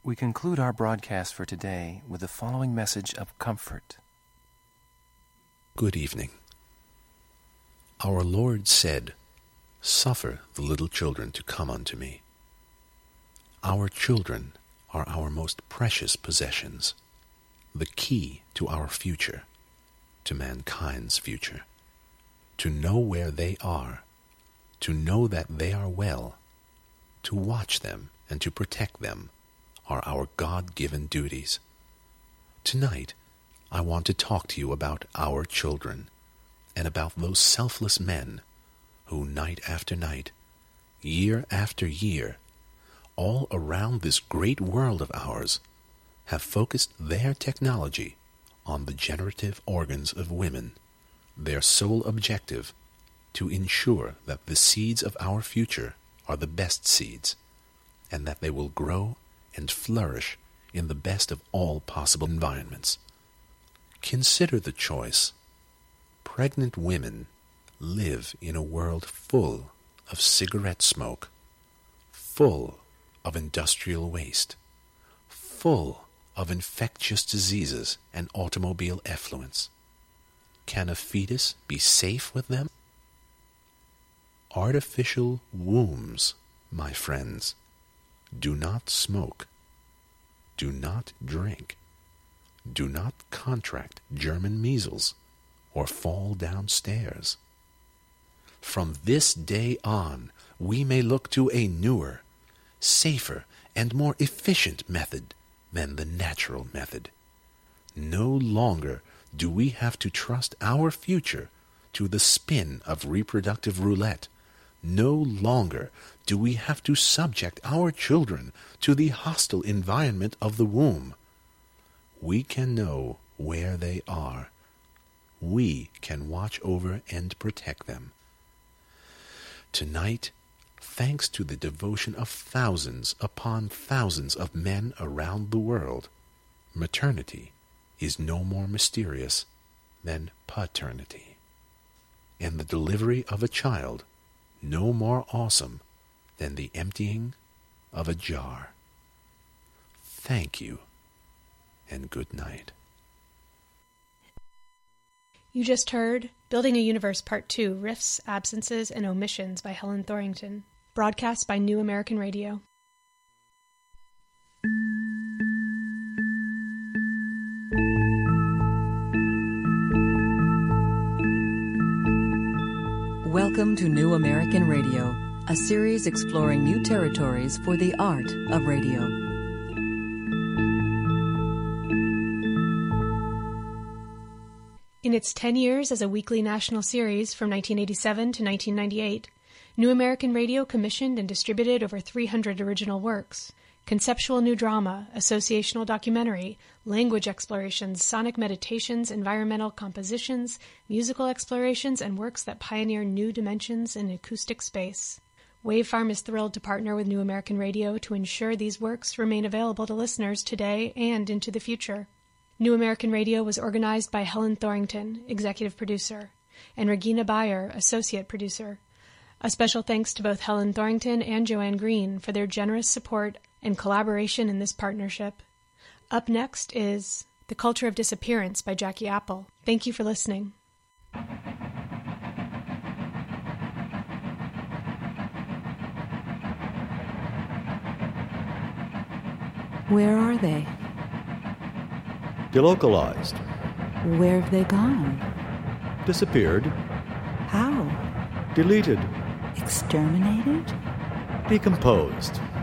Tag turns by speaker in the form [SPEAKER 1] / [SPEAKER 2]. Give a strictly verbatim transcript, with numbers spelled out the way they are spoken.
[SPEAKER 1] We conclude our broadcast for today with the following message of comfort.
[SPEAKER 2] Good evening. Our Lord said, "Suffer the little children to come unto me." Our children are our most precious possessions, the key to our future, to mankind's future. To know where they are, to know that they are well, to watch them and to protect them are our God-given duties. Tonight, I want to talk to you about our children and about those selfless men who night after night, year after year, all around this great world of ours, have focused their technology on the generative organs of women, their sole objective to ensure that the seeds of our future are the best seeds, and that they will grow and flourish in the best of all possible environments. Consider the choice. Pregnant women live in a world full of cigarette smoke, full of industrial waste, full of infectious diseases and automobile effluents. Can a fetus be safe with them? Artificial wombs, my friends, do not smoke, do not drink, do not contract German measles or fall downstairs. From this day on, we may look to a newer, safer, and more efficient method than the natural method. No longer do we have to trust our future to the spin of reproductive roulette. No longer do we have to subject our children to the hostile environment of the womb. We can know where they are. We can watch over and protect them. Tonight, thanks to the devotion of thousands upon thousands of men around the world, maternity is no more mysterious than paternity, and the delivery of a child no more awesome than the emptying of a jar. Thank you, and good night.
[SPEAKER 3] You just heard Building a Universe Part two, Riffs, Absences, and Omissions by Helen Thorington, broadcast by New American Radio.
[SPEAKER 4] Welcome to New American Radio, a series exploring new territories for the art of radio.
[SPEAKER 3] In its ten years as a weekly national series from nineteen eighty-seven to nineteen ninety-eight, New American Radio commissioned and distributed over three hundred original works. Conceptual new drama, associational documentary, language explorations, sonic meditations, environmental compositions, musical explorations, and works that pioneer new dimensions in acoustic space. Wavefarm is thrilled to partner with New American Radio to ensure these works remain available to listeners today and into the future. New American Radio was organized by Helen Thorington, executive producer, and Regina Bayer, associate producer. A special thanks to both Helen Thorington and Joanne Green for their generous support and collaboration in this partnership. Up next is The Culture of Disappearance by Jackie Apple. Thank you for listening.
[SPEAKER 5] Where are they?
[SPEAKER 6] Delocalized.
[SPEAKER 5] Where have they gone?
[SPEAKER 6] Disappeared.
[SPEAKER 5] How?
[SPEAKER 6] Deleted.
[SPEAKER 5] Exterminated?
[SPEAKER 6] Decomposed.